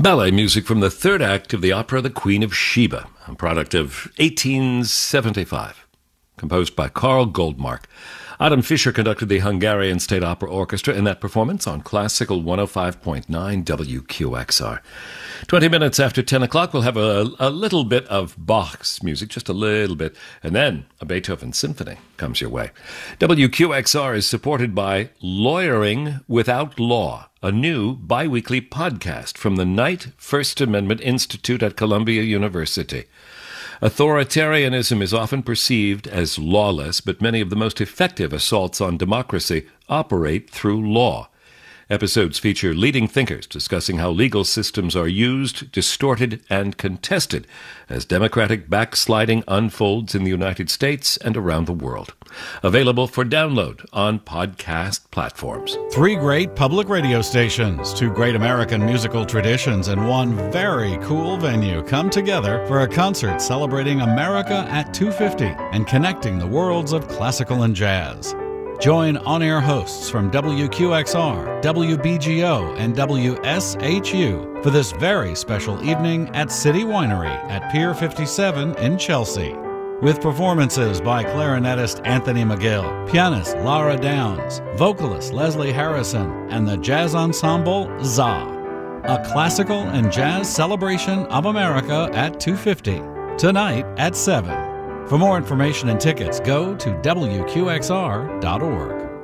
Ballet music from the third act of the opera The Queen of Sheba, a product of 1875, composed by Karl Goldmark. Adam Fischer conducted the Hungarian State Opera Orchestra in that performance on Classical 105.9 WQXR. 20 minutes after 10 o'clock, we'll have a little bit of Bach's music, just a little bit, and then a Beethoven symphony comes your way. WQXR is supported by Lawyering Without Law, a new bi-weekly podcast from the Knight First Amendment Institute at Columbia University. Authoritarianism is often perceived as lawless, but many of the most effective assaults on democracy operate through law. Episodes feature leading thinkers discussing how legal systems are used, distorted, and contested as democratic backsliding unfolds in the United States and around the world. Available for download on podcast platforms. 3 great public radio stations, 2 great American musical traditions, and 1 very cool venue come together for a concert celebrating America at 250 and connecting the worlds of classical and jazz. Join on-air hosts from WQXR, WBGO, and WSHU for this very special evening at City Winery at Pier 57 in Chelsea. With performances by clarinetist Anthony McGill, pianist Lara Downs, vocalist Leslie Harrison, and the jazz ensemble ZA. A classical and jazz celebration of America at 250, tonight at 7. For more information and tickets, go to WQXR.org.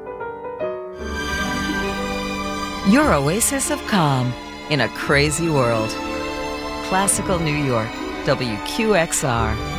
Your oasis of calm in a crazy world. Classical New York, WQXR.